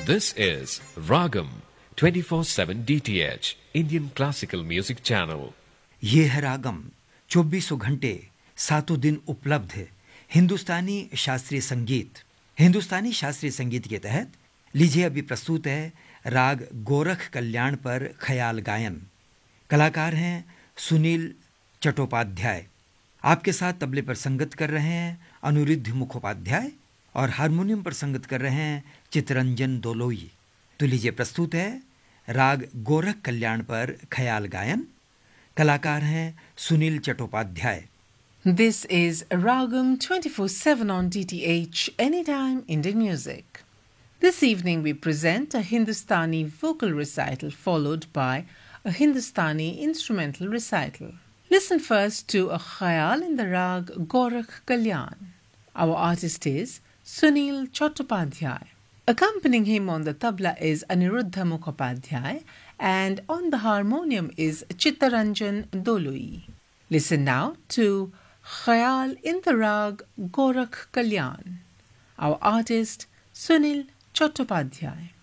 This is Ragam 24/7 DTH Indian Classical Music Channel. ये है रागम 24 घंटे 7 दिन उपलब्ध है हिंदुस्तानी शास्त्रीय संगीत। हिंदुस्तानी शास्त्रीय संगीत के तहत लीजिए अभी प्रस्तुत है राग गोरख कल्याण पर ख्याल गायन। कलाकार हैं सुनील चट्टोपाध्याय। आपके साथ तबले पर संगत कर रहे हैं अनुरुद्ध मुखोपाध्याय और हारमोनियम पर संगत कर रहे हैं चित्तरंजन दोलोई। तो लीजिए प्रस्तुत है राग गोरख कल्याण पर ख्याल गायन। कलाकार हैं Sunil Chattopadhyay. This is Ragam 24/7 on DTH Anytime Indian Music. This evening we present a Hindustani vocal recital followed by a Hindustani instrumental recital. Listen first to a khayal in the rag Gorakh Kalyan. Our artist is Sunil Chattopadhyay. Accompanying him on the tabla is Aniruddha Mukhopadhyay and on the harmonium is Chittaranjan Dolui. Listen now to Khayal in the rag Gorakh Kalyan. Our artist Sunil Chattopadhyay.